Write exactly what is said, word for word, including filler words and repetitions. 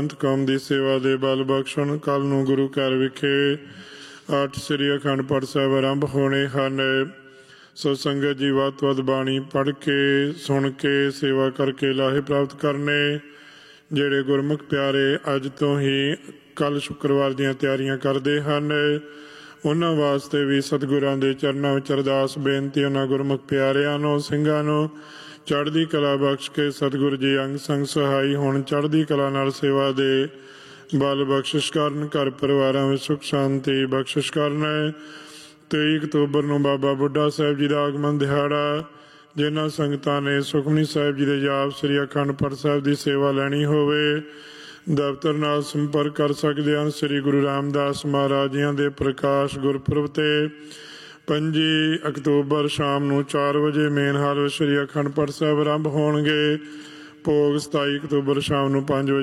ਸੰਤ ਕੌਮ ਦੀ ਸੇਵਾ ਦੇ ਬਲ ਬਖਸ਼ਣ। ਕੱਲ੍ਹ ਨੂੰ ਗੁਰੂ ਘਰ ਵਿਖੇ ਅੱਠ ਸ੍ਰੀ ਅਖੰਡ ਪਾਠ ਸਾਹਿਬ ਆਰੰਭ ਹੋਣੇ ਹਨ। ਸੋ ਸੰਗਤ ਜੀ ਵੱਧ ਤੋਂ ਵੱਧ ਬਾਣੀ ਪੜ੍ਹ ਕੇ ਸੁਣ ਕੇ ਸੇਵਾ ਕਰਕੇ ਲਾਹੇ ਪ੍ਰਾਪਤ ਕਰਨੇ। ਜਿਹੜੇ ਗੁਰਮੁਖ ਪਿਆਰੇ ਅੱਜ ਤੋਂ ਹੀ ਕੱਲ੍ਹ ਸ਼ੁੱਕਰਵਾਰ ਦੀਆਂ ਤਿਆਰੀਆਂ ਕਰਦੇ ਹਨ, ਉਹਨਾਂ ਵਾਸਤੇ ਵੀ ਸਤਿਗੁਰਾਂ ਦੇ ਚਰਨਾਂ ਵਿੱਚ ਅਰਦਾਸ ਬੇਨਤੀ। ਉਹਨਾਂ ਗੁਰਮੁਖ ਪਿਆਰਿਆਂ ਨੂੰ, ਸਿੰਘਾਂ ਨੂੰ ਚੜ੍ਹਦੀ ਕਲਾ ਬਖਸ਼ ਕੇ ਸਤਿਗੁਰੂ ਜੀ ਅੰਗ ਸੰਗ ਸਹਾਈ ਹੋਣ, ਚੜ੍ਹਦੀ ਕਲਾ ਨਾਲ ਸੇਵਾ ਦੇ ਬਲ ਬਖਸ਼ਿਸ਼ ਕਰਨ, ਘਰ ਪਰਿਵਾਰਾਂ ਵਿੱਚ ਸੁੱਖ ਸ਼ਾਂਤੀ ਬਖਸ਼ਿਸ਼ ਕਰਨ। ਤੇਈ ਅਕਤੂਬਰ ਨੂੰ ਬਾਬਾ ਬੁੱਢਾ ਸਾਹਿਬ ਜੀ ਦਾ ਆਗਮਨ ਦਿਹਾੜਾ। ਜਿਨ੍ਹਾਂ ਸੰਗਤਾਂ ਨੇ ਸੁਖਮਨੀ ਸਾਹਿਬ ਜੀ ਦੇ ਜਾਪ ਸ੍ਰੀ ਅਖੰਡ ਪਾਠ ਸਾਹਿਬ ਦੀ ਸੇਵਾ ਲੈਣੀ ਹੋਵੇ, ਦਫ਼ਤਰ ਨਾਲ ਸੰਪਰਕ ਕਰ ਸਕਦੇ ਹਨ। ਸ੍ਰੀ ਗੁਰੂ ਰਾਮਦਾਸ ਮਹਾਰਾਜ ਜੀਆਂ ਦੇ ਪ੍ਰਕਾਸ਼ ਗੁਰਪੁਰਬ ਤੇ ਪੰਜੀ ਅਕਤੂਬਰ ਸ਼ਾਮ ਨੂੰ ਚਾਰ ਵਜੇ ਮੇਨ ਹਾਲ ਵਿੱਚ ਸ੍ਰੀ ਅਖੰਡ ਪਾਠ ਸਾਹਿਬ ਆਰੰਭ ਹੋਣਗੇ। ਭੋਗ ਸਤਾਈ ਅਕਤੂਬਰ ਸ਼ਾਮ ਨੂੰ ਪੰਜ ਵਜੇ